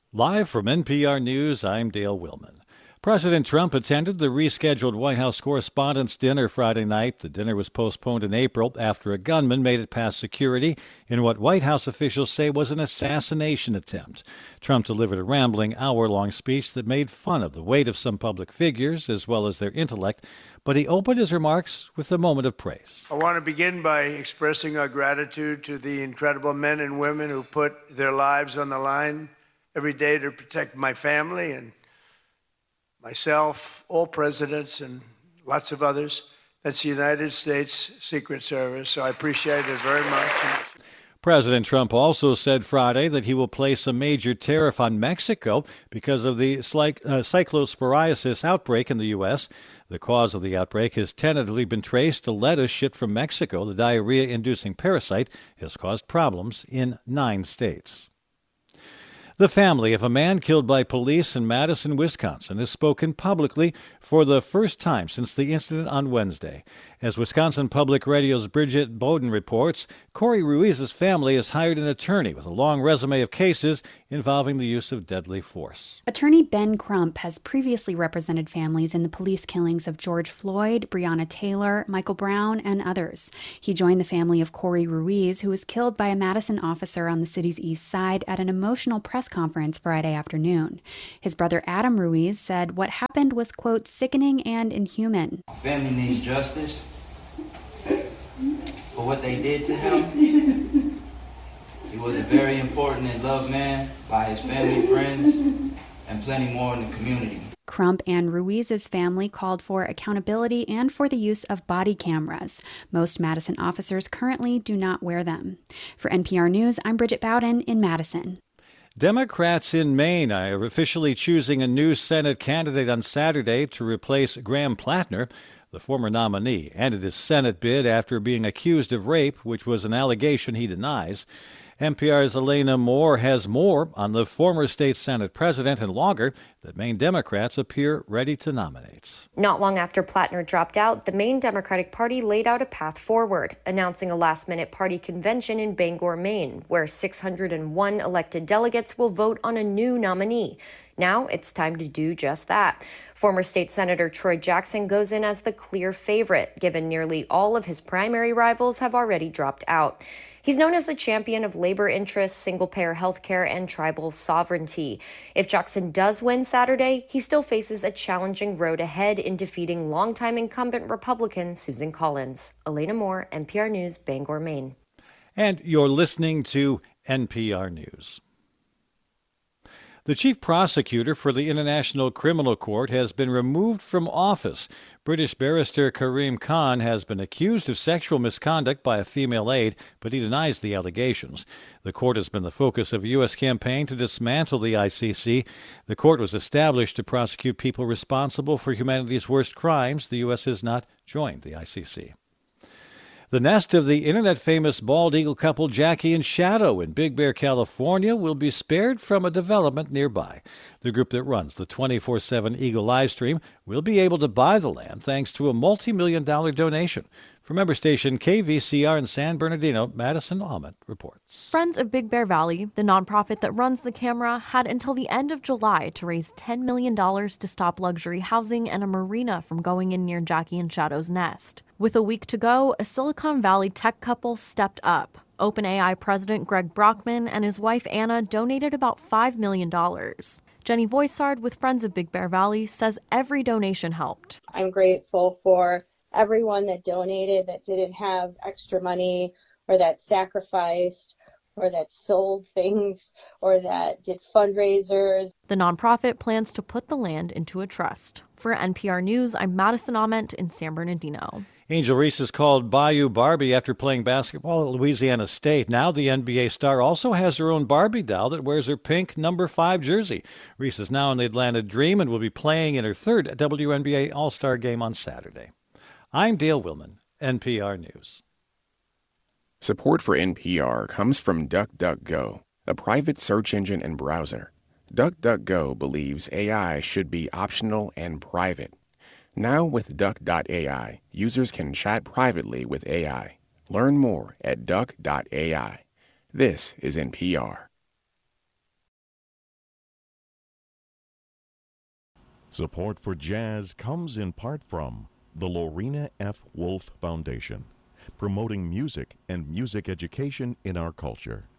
Live from NPR News, I'm Dale Willman. President Trump attended the rescheduled White House Correspondents' Dinner Friday night. The dinner was postponed in April after a gunman made it past security in what White House officials say was an assassination attempt. Trump delivered a rambling hour-long speech that made fun of the weight of some public figures as well as their intellect, but he opened his remarks with a moment of praise. I want to begin by expressing our gratitude to the incredible men and women who put their lives on the line every day to protect my family and myself, all presidents, and lots of others. That's the United States Secret Service, so I appreciate it very much. President Trump also said Friday that he will place a major tariff on Mexico because of the cyclosporiasis outbreak in the U.S. The cause of the outbreak has tentatively been traced to lettuce shipped from Mexico. The diarrhea-inducing parasite has caused problems in 9 states. The family of a man killed by police in Madison, Wisconsin, has spoken publicly for the first time since the incident on Wednesday. As Wisconsin Public Radio's Bridget Bowden reports, Corey Ruiz's family has hired an attorney with a long resume of cases involving the use of deadly force. Attorney Ben Crump has previously represented families in the police killings of George Floyd, Breonna Taylor, Michael Brown, and others. He joined the family of Corey Ruiz, who was killed by a Madison officer on the city's east side at an emotional press conference Friday afternoon. His brother Adam Ruiz said what happened was, quote, sickening and inhuman. Family needs justice for what they did to him. He was a very important and loved man by his family, friends, and plenty more in the community. Crump and Ruiz's family called for accountability and for the use of body cameras. Most Madison officers currently do not wear them. For NPR News, I'm Bridget Bowden in Madison. Democrats in Maine are officially choosing a new Senate candidate on Saturday to replace Graham Plattner. The former nominee ended his Senate bid after being accused of rape, which was an allegation he denies. NPR's Elena Moore has more on the former state Senate president and longer that Maine Democrats appear ready to nominate. Not long after Plattner dropped out, the Maine Democratic Party laid out a path forward, announcing a last-minute party convention in Bangor, Maine, where 601 elected delegates will vote on a new nominee. Now it's time to do just that. Former state senator Troy Jackson goes in as the clear favorite, given nearly all of his primary rivals have already dropped out. He's known as a champion of labor interests, single-payer health care, and tribal sovereignty. If Jackson does win Saturday, he still faces a challenging road ahead in defeating longtime incumbent Republican Susan Collins. Elena Moore, NPR News, Bangor, Maine. And you're listening to NPR News. The chief prosecutor for the International Criminal Court has been removed from office. British barrister Karim Khan has been accused of sexual misconduct by a female aide, but he denies the allegations. The court has been the focus of a U.S. campaign to dismantle the ICC. The court was established to prosecute people responsible for humanity's worst crimes. The U.S. has not joined the ICC. The nest of the internet-famous bald eagle couple Jackie and Shadow in Big Bear, California, will be spared from a development nearby. The group that runs the 24/7 Eagle livestream will be able to buy the land thanks to a multi-million-dollar donation. From member station KVCR in San Bernardino, Madison Ahmet reports. Friends of Big Bear Valley, the nonprofit that runs the camera, had until the end of July to raise $10 million to stop luxury housing and a marina from going in near Jackie and Shadow's nest. With a week to go, a Silicon Valley tech couple stepped up. OpenAI president Greg Brockman and his wife Anna donated about $5 million. Jenny Voisard with Friends of Big Bear Valley says every donation helped. I'm grateful for everyone that donated, that didn't have extra money or that sacrificed or that sold things or that did fundraisers. The nonprofit plans to put the land into a trust. For NPR News, I'm Madison Ament in San Bernardino. Angel Reese is called Bayou Barbie after playing basketball at Louisiana State. Now the NBA star also has her own Barbie doll that wears her pink number 5 jersey. Reese is now in the Atlanta Dream and will be playing in her 3rd WNBA All-Star game on Saturday. I'm Dale Willman, NPR News. Support for NPR comes from DuckDuckGo, a private search engine and browser. DuckDuckGo believes AI should be optional and private. Now with Duck.ai, users can chat privately with AI. Learn more at Duck.ai. This is NPR. Support for jazz comes in part from the Lorena F. Wolf Foundation, promoting music and music education in our culture.